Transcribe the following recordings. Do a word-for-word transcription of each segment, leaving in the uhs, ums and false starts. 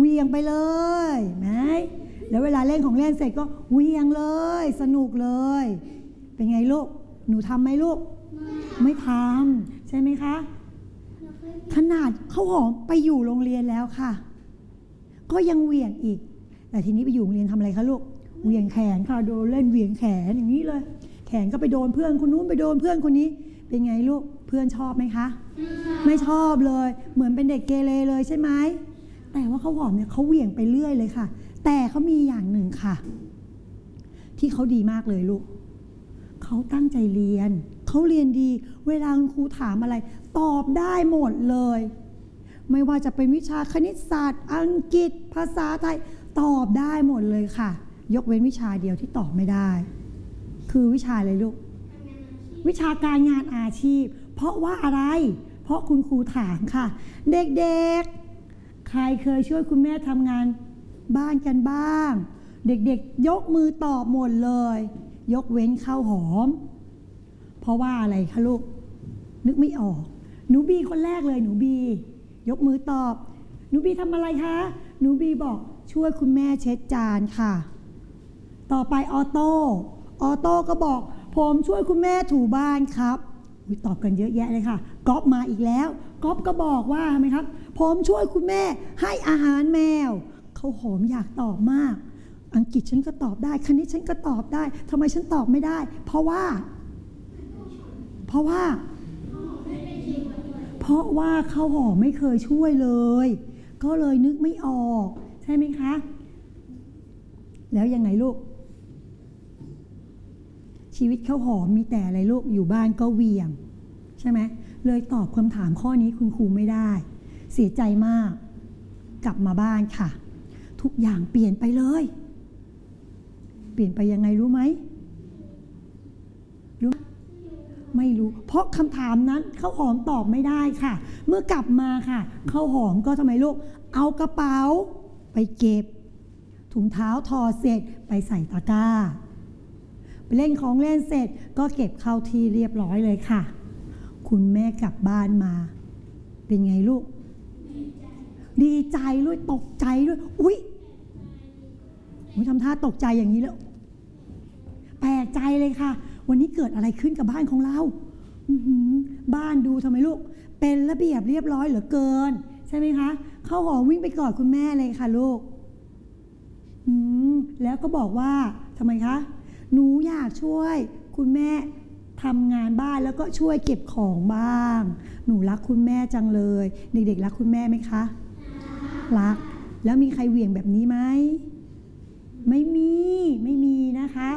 วียงไปเลยไหมแล้วเวลาเล่นของเล่นเสร็จก็เวียงเลยสนุกเลยเป็นไงลูกหนูทำไหมลูกไม่ทำใช่ไหมคะขนาดข้าวหอมไปอยู่โรงเรียนแล้วค่ะก็ยังเวียงอีกแต่ทีนี้ไปอยู่โรงเรียนทำอะไรคะลูกเวียงแขนค่ะโดนเล่นเวียงแขนอย่างนี้เลยแขนก็ไปโดนเพื่อนคนนู้นไปโดนเพื่อนคนนี้เป็นไงลูกเพื่อนชอบไหมคะไม่ชอบเลยเหมือนเป็นเด็กเกเรเลยใช่ไหมแต่ว่าข้าวหอมเนี่ยเขาเวียงไปเรื่อยเลยค่ะแต่เขามีอย่างหนึ่งค่ะที่เขาดีมากเลยลูกเขาตั้งใจเรียนเขาเรียนดีเวลาคุณครูถามอะไรตอบได้หมดเลยไม่ว่าจะเป็นวิชาคณิตศาสตร์อังกฤษภาษาไทยตอบได้หมดเลยค่ะยกเว้นวิชาเดียวที่ตอบไม่ได้คือวิชาอะไรลูกวิชาการงานอาชีพเพราะว่าอะไรเพราะคุณครูถามค่ะเด็กๆใครเคยช่วยคุณแม่ทำงานบ้านกันบ้างเด็กๆยกมือตอบหมดเลยยกเว้นข้าวหอมเพราะว่าอะไรคะลูกนึกไม่ออกหนูบีคนแรกเลยหนูบียกมือตอบหนูบีทำอะไรคะหนูบีบอกช่วยคุณแม่เช็ดจานค่ะต่อไปออโต้ออโต้ก็บอกผมช่วยคุณแม่ถูบ้านครับตอบกันเยอะแยะเลยค่ะก๊อฟมาอีกแล้วก๊อฟก็บอกว่าทำไมครับผมช่วยคุณแม่ให้อาหารแมวเขาหอมอยากตอบมากอังกฤษฉันก็ตอบได้คณิตฉันก็ตอบได้ทำไมฉันตอบไม่ได้เพราะว่าเพราะว่าเพราะว่าข้าวหอมไม่เคยช่วยเลยก็เลยนึกไม่ออกใช่ไหมคะแล้วยังไงลูกชีวิตข้าวหอมมีแต่อะไรลูกอยู่บ้านก็เวียงใช่ไหมเลยตอบคำถามข้อนี้คุณครูไม่ได้เสียใจมากกลับมาบ้านค่ะทุกอย่างเปลี่ยนไปเลยเปลี่ยนไปยังไงรู้ไหมรู้ไม่รู้เพราะคำถามนั้นข้าวหอมตอบไม่ได้ค่ะเมื่อกลับมาค่ะข้าวหอมก็ทำไมลูกเอากระเป๋าไปเก็บถุงเท้าถอดเสร็จไปใส่ตะกร้าไปเล่นของเล่นเสร็จก็เก็บเข้าที่เรียบร้อยเลยค่ะคุณแม่กลับบ้านมาเป็นไงลูกดีใจด้วยตกใจด้วยอุ๊ยอุ๊ยทำท่าตกใจอย่างนี้แล้วแปลกใจเลยค่ะวันนี้เกิดอะไรขึ้นกับบ้านของเราบ้านดูทำไมลูกเป็นระเบียบเรียบร้อยเหลือเกินใช่ไหมคะข้าวหอมวิ่งไปกอดคุณแม่เลยค่ะลูกแล้วก็บอกว่าทำไมคะหนูอยากช่วยคุณแม่ทำงานบ้านแล้วก็ช่วยเก็บของบ้างหนูรักคุณแม่จังเลยเด็กๆรักคุณแม่ไหมคะรักแล้วมีใครเหวี่ยงแบบนี้ไหมไม่มีไม่มีนะคะ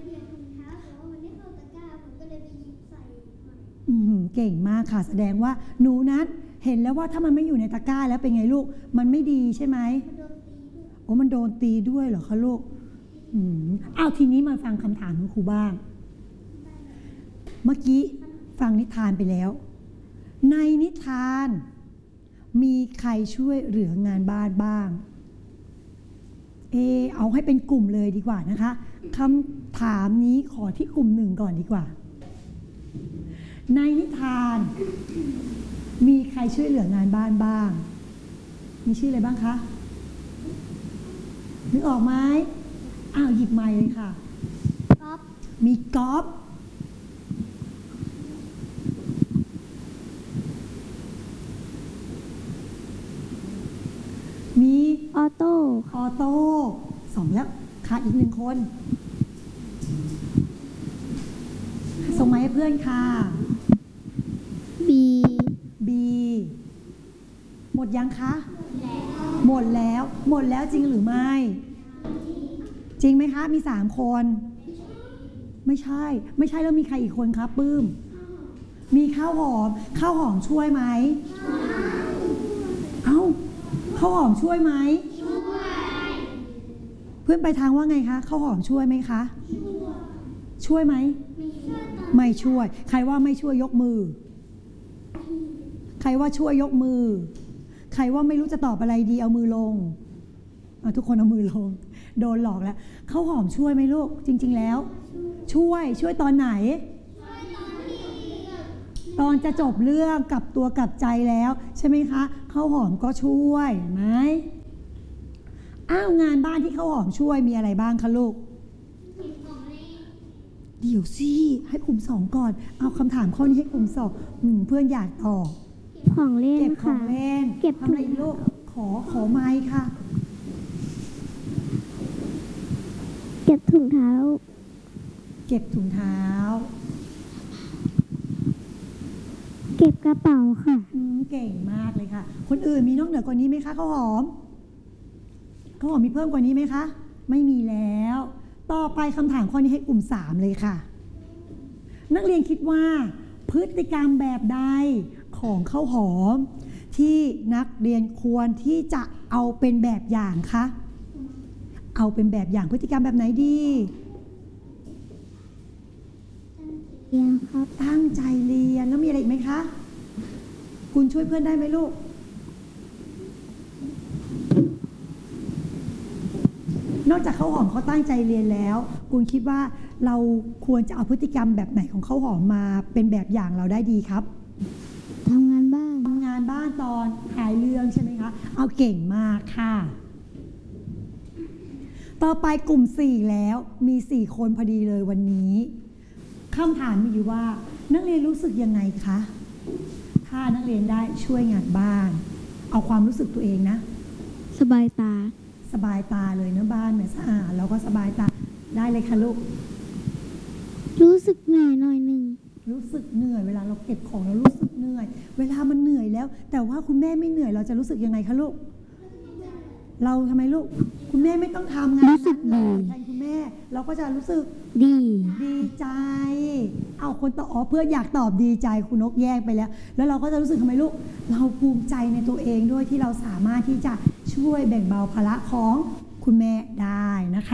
เก่งมากค่ะแสดงว่าหนูนัทเห็นแล้วว่าถ้ามันไม่อยู่ในตะกร้าแล้วเป็นไงลูกมันไม่ดีใช่ไหมโอ้มันโดนตีด้วยเหรอคะลูกอืมอ้าวทีนี้มาฟังคำถามของครูบ้างเมื่อกี้ฟังนิทานไปแล้วในนิทานมีใครช่วยเหลืองานบ้านบ้างเออเอาให้เป็นกลุ่มเลยดีกว่านะคะคำถามนี้ขอที่กลุ่มหนึ่งก่อนดีกว่าในนิทานมีใครช่วยเหลืองานบ้านบ้างมีชื่ออะไรบ้างคะนึกออกไหมอ้าวหยิบไมค์เลยค่ะก๊อฟมีก๊อฟมีออโต้ออโต้สองแล้วขาดอีกหนึ่งคนส่งมาให้เพื่อนค่ะบีบีหมดยังคะหมดแล้วหมดแล้วจริงหรือไม่จริงไหมคะมีสามคนไม่ใช่ไม่ใช่แล้วมีใครอีกคนครับปื้มมีข้าวหอมข้าวหอมช่วยไหมเอ้าข้าวหอมช่วยไหมเพื่อนไปทางว่าไงคะข้าวหอมช่วยไหมคะช่วยไหมไม่ช่วยใครว่าไม่ช่วยยกมือใครว่าช่วยยกมือใครว่าไม่รู้จะตอบอะไรดีเอามือลงทุกคนเอามือลงโดนหลอกแล้วข้าวหอมช่วยไหมลูกจริงๆแล้วช่วยช่วยตอนไหนตอนจะจบเรื่องกลับตัวกลับใจแล้วใช่ไหมคะข้าวหอมก็ช่วยไหมอ้าวงานบ้านที่ข้าวหอมช่วยมีอะไรบ้างคะลูกเดี๋ยวสิให้กลุ่มสองก่อนเอาคำถามข้อนี้ให้กลุ่มสองอืมเพื่อนอยากตอบของเล่นเก็บขอค่ะงเล่นเก็บทำอะไรอีกลูกขอขอไม้ค่ะเก็บถุงเท้าเก็บถุงเท้าเก็บกระเป๋าค่ะอืมเก่งมากเลยค่ะ คนอื่นมีนอกเหนือกว่านี้ไหมคะข้าวหอมข้าวหอมมีเพิ่มกว่านี้ไหมคะไม่มีแล้ว ต่อไปคำถามข้อนี้ให้กลุ่มสามเลยค่ะ นักเรียนคิดว่า พฤติกรรมแบบใดของข้าวหอม ที่นักเรียนควรที่จะเอาเป็นแบบอย่างคะเอาเป็นแบบอย่างพฤติกรรมแบบไหนดีเรียนครับตั้งใจเรียนแล้วมีอะไรอีกไหมคะ คุณช่วยเพื่อนได้ไหมลูก นอกจากข้าวหอมเขาตั้งใจเรียนแล้ว คุณคิดว่าเราควรจะเอาพฤติกรรมแบบไหนของข้าวหอมมาเป็นแบบอย่างเราได้ดีครับทำงานบ้านทำงานบ้านตอนถ่ายเรื่องใช่ไหมคะ เอาเก่งมากค่ะ ต่อไปกลุ่มสี่แล้วมีสี่คนพอดีเลยวันนี้คำถามมีอยู่ว่า นักเรียนรู้สึกยังไงคะถ้านักเรียนได้ช่วยงานบ้าน เอาความรู้สึกตัวเองนะสบายตาสบายตาเลยนะบ้านเนี่ยสะอาดแล้วก็สบายตาได้เลยค่ะลูกรู้สึกเหนื่อยหน่อยหนึ่งรู้สึกเหนื่อยเวลาเราเก็บของเรารู้สึกเหนื่อย เวลามันเหนื่อยแล้ว แต่ว่าคุณแม่ไม่เหนื่อยเราจะรู้สึกยังไงคะลูก เราทำไมลูก คุณแม่ไม่ต้องทำงานนั้นเลยแทนคุณแม่ เราก็จะรู้สึกดีดีใจ เอาคนตอบอ๋อเพื่อนอยากตอบดีใจคุณนกแยกไปแล้ว แล้วเราก็จะรู้สึกทำไมลูก เราภูมิใจในตัวเองด้วยที่เราสามารถที่จะช่วยแบ่งเบาภาระของคุณแม่ได้นะคะ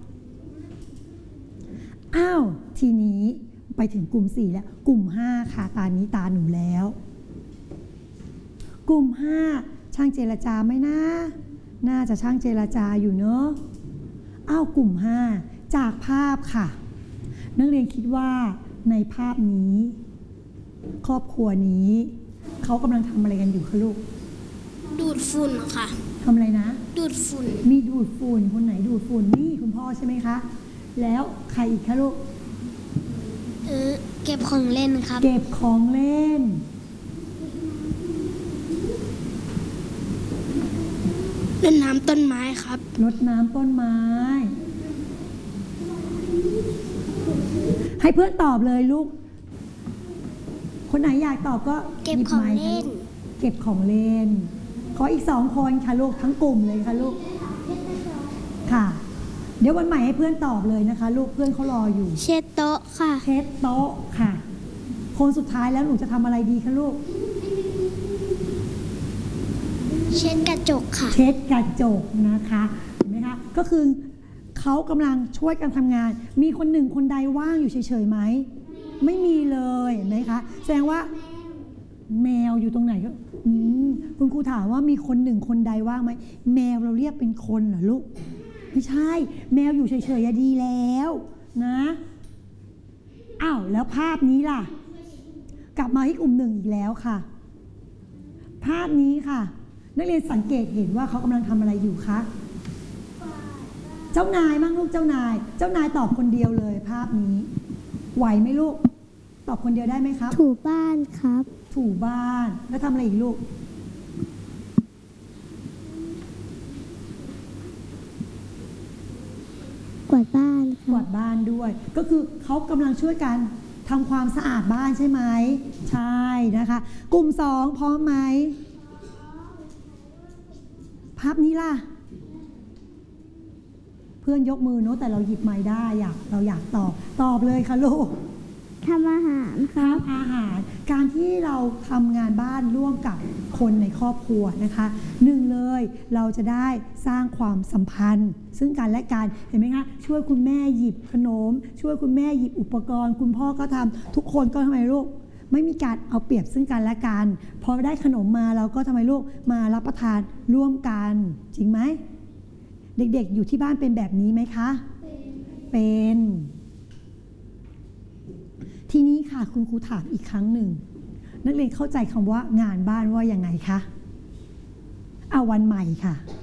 อ้าวทีนี้ไปถึงกลุ่มสี่แล้ว กลุ่มห้าค่ะตานี้ตาหนูแล้ว กลุ่มห้าช่างเจรจาไหมนะน่าจะช่างเจรจาอยู่เนอะอ้าวกลุ่มห้าจากภาพค่ะ นักเรียนคิดว่าในภาพนี้ ครอบครัวนี้เขากำลังทำอะไรกันอยู่คะลูกดูดฝุ่นค่ะทำอะไรนะดูดฝุ่นมีดูดฝุ่นคนไหนดูดฝุ่นนี่คุณพ่อใช่ไหมคะแล้วใครอีกคะลูกเออเก็บของเล่นครับเก็บของเล่นเล่นน้ำต้นไม้ครับรดน้ำต้นไม้ ให้เพื่อนตอบเลยลูก คนไหนอยากตอบก็เก็บหยิบของไมค์เล่นค่ะลูกเก็บของเล่น ขออีกสองคนค่ะลูกทั้งกลุ่มเลยค่ะลูก ค่ะ เดี๋ยววันใหม่ให้เพื่อนตอบเลยนะคะ ลูกเพื่อนเขารออยู่เช็ดโต๊ะค่ะเช็ดโต๊ะค่ะ คนสุดท้ายแล้วหนูจะทำอะไรดีคะลูกเช็ดกระจกค่ะเช็ดกระจกนะคะเห็นไหมคะก็คือเขากำลังช่วยกันทำงาน มีคนหนึ่งคนใดว่างอยู่เฉยๆไหมไม่มีเลยเห็นไหมคะแสดงว่าแมวอยู่ตรงไหนก็อืมคุณครูถามว่ามีคนหนึ่งคนใดว่างไหมแมวเราเรียกเป็นคนเหรอลูกไม่ใช่ แมวอยู่เฉยๆอะดีแล้วนะอ้าวแล้วภาพนี้ล่ะ กลับมาที่กลุ่มหนึ่งอีกแล้วค่ะ ภาพนี้ค่ะ นักเรียนสังเกตเห็นว่าเขากำลังทำอะไรอยู่คะเจ้านายมั่งลูกเจ้านาย เจ้านายตอบคนเดียวเลยภาพนี้ ไหวไหมลูก ตอบคนเดียวได้ไหมครับถูบ้านครับถูบ้านแล้วทำอะไรอีกลูกกวาดบ้านคกรัวาบดบ้านด้วย ก็คือเขากำลังช่วยกันทำความสะอาดบ้านใช่ไหมใช่นะคะ กลุ่มสองพร้อมไหมภาพนี้ล่ะ เพื่อนยกมือเนอะแต่เราหยิบไม้ได้อยากเราอยากตอบตอบเลยค่ะลูกทำอาหารครับทำอาหารการที่เราทำงานบ้านร่วมกับคนในครอบครัวนะคะหนึ่งเลยเราจะได้สร้างความสัมพันธ์ ซึ่งกันและกันเห็นไหมคะช่วยคุณแม่หยิบขนม ช่วยคุณแม่หยิบอุปกรณ์ คุณพ่อก็ทำทุกคนก็ทำไมลูกไม่มีการเอาเปรียบซึ่งกันและกันพอได้ขนมมาเราก็ทำไมลูกมารับประทานร่วมกันจริงไหมเด็กๆอยู่ที่บ้านเป็นแบบนี้ไหมคะเป็นทีนี้ค่ะคุณครูถามอีกครั้งหนึ่งนักเรียนเข้าใจคำว่างานบ้านว่ายังไงคะเอาวันใหม่ค่ะ